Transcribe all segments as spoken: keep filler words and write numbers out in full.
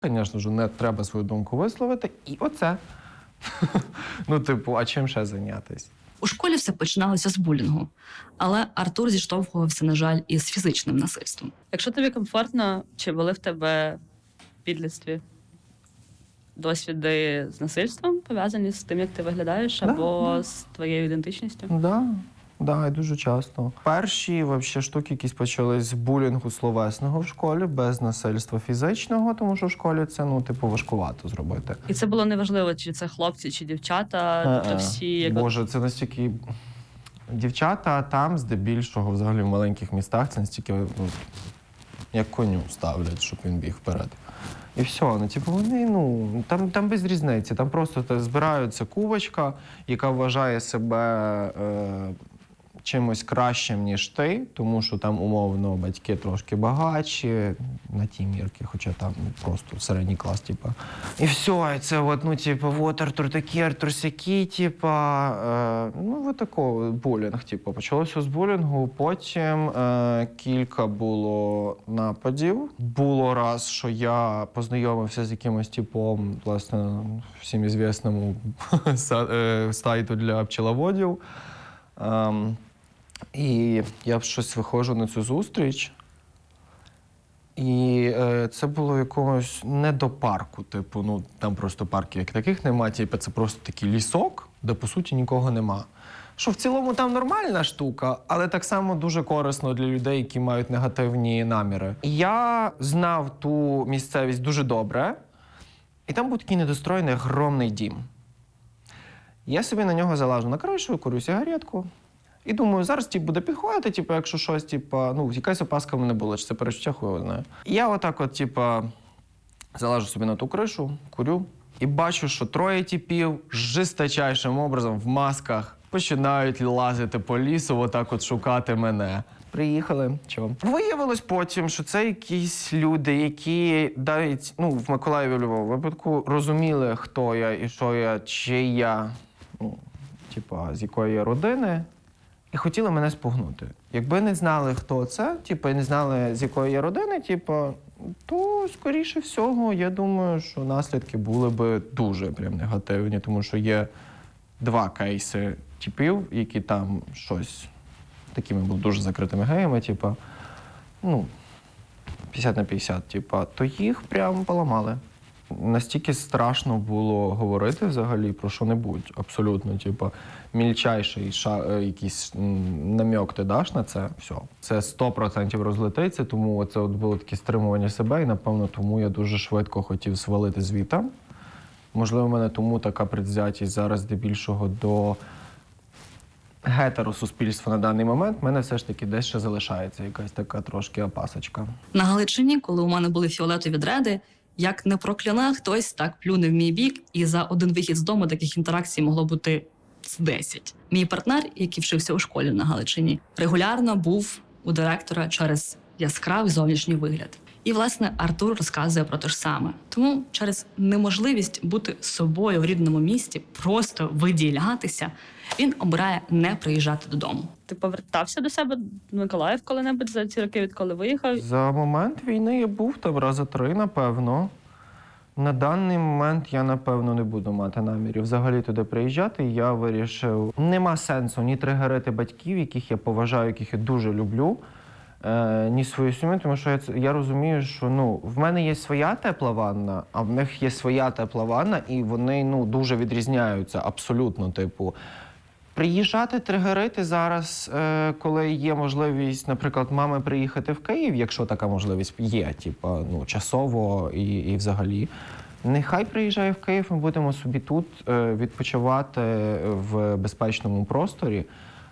Звісно ж, не треба свою думку висловити. І оце. Ну, типу, а чим ще зайнятися? У школі все починалося з булінгу, але Артур зіштовхувався, на жаль, із фізичним насильством. Якщо тобі комфортно, чи були в тебе в підлітстві досвіди з насильством, пов'язані з тим, як ти виглядаєш, Да, або да. з твоєю ідентичністю? Да, да, і дуже часто. Перші вообще штуки якісь почались з булінгу словесного в школі, без насильства фізичного, тому що в школі це, ну, типу, важкувато зробити. І це було неважливо, чи це хлопці, чи дівчата, тобто всі... Як... Боже, це настільки... Дівчата там, здебільшого, взагалі в маленьких містах, це настільки, ну, як коню ставлять, щоб він біг вперед. І все, ну, типу, вони, ну, там, там без різниці, там просто та, збираються кувочка, яка вважає себе е, чимось кращим, ніж ти, тому що там, умовно, батьки трошки багатші, на ті мірки, хоча там просто середній клас, типу. І все, і це от, ну, типу, от Артур такий, Артур сякий, типу, е, ну, от такого, булінг, типу. Почалося з булінгу, потім е, кілька було нападів. Було раз, що я познайомився з якимось типом, власне, всім ізвісному сайту для пчеловодів. Е, І я щось виходжу на цю зустріч, і е, це було якомусь не до парку, типу, ну, там просто парків як таких нема, типу, це просто такий лісок, де, по суті, нікого нема. Що в цілому там нормальна штука, але так само дуже корисно для людей, які мають негативні наміри. І я знав ту місцевість дуже добре, і там був такий недостроєний огромний дім. Я собі на нього залажу на кришу, курю сигаретку. І думаю, зараз тип, буде підходити, типу, якщо щось, типу, ну, якась опаска в мене була, чи це перечуття, хуй його знає. І я отак от, типу, залажу собі на ту кришу, курю, і бачу, що троє типів жесточайшим образом в масках починають лазити по лісу, отак от шукати мене. Приїхали, чого? Виявилось потім, що це якісь люди, які навіть, ну, в Миколаєві, в будь-якому випадку, розуміли, хто я і що я, чи я, ну, типу, з якої я родини. І хотіли мене спугнути. Якби не знали, хто це, типу, і не знали, з якої я родини, типу, то, скоріше всього, я думаю, що наслідки були б дуже прям негативні, тому що є два кейси типів, які там щось такими були дуже закритими геями, типу, ну, п'ятдесят на п'ятдесят, типу, то їх прям поламали. Настільки страшно було говорити взагалі про що-небудь, абсолютно, типу, мільчайший ша, якийсь намек ти даш на це, все. Це сто відсотків розлетиться, тому це от було таке стримування себе, і, напевно, тому я дуже швидко хотів свалити звідти. Можливо, в мене тому така предвзятість зараз здебільшого до гетеросуспільства на даний момент, в мене все ж таки десь ще залишається якась така трошки опасочка. На Галичині, коли у мене були фіолетові дреди, як не прокляне, хтось так плюне в мій бік, і за один вихід з дому таких інтеракцій могло бути з десять. Мій партнер, який вчився у школі на Галичині, регулярно був у директора через яскравий зовнішній вигляд. І, власне, Артур розказує про те ж саме. Тому через неможливість бути собою в рідному місті, просто виділятися, він обирає не приїжджати додому. Ти повертався до себе в Миколаїв коли-небудь за ці роки, відколи виїхав? За момент війни я був там рази три, напевно. На даний момент я, напевно, не буду мати намірів взагалі туди приїжджати. Я вирішив, нема сенсу ні тригерити батьків, яких я поважаю, яких я дуже люблю, е, ні свою сім'ю, тому що я, я розумію, що, ну, в мене є своя тепла ванна, а в них є своя тепла ванна, і вони, ну, дуже відрізняються абсолютно, типу. Приїжджати, тригерити зараз, е, коли є можливість, наприклад, мами приїхати в Київ, якщо така можливість є, типу, ну, часово і, і взагалі. Нехай приїжджає в Київ, ми будемо собі тут е, відпочивати в безпечному просторі.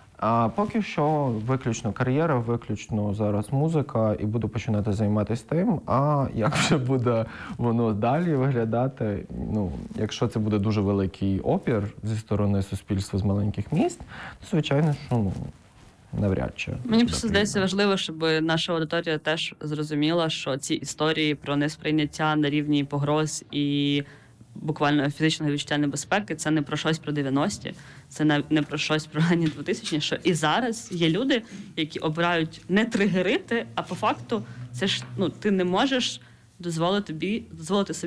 А поки що виключно кар'єра, виключно зараз музика, і буду починати займатися тим. А як вже буде воно далі виглядати, ну, якщо це буде дуже великий опір зі сторони суспільства з маленьких міст, то, звичайно, що, ну, навряд чи. Мені просто здається важливо, щоб наша аудиторія теж зрозуміла, що ці історії про несприйняття на рівні погроз і буквально фізичного відчуття небезпеки, це не про щось про дев'яності, це не про щось про ранні двотисячні, що і зараз є люди, які обирають не тригерити, а по факту це ж, ну, ти не можеш дозволити собі, дозволити собі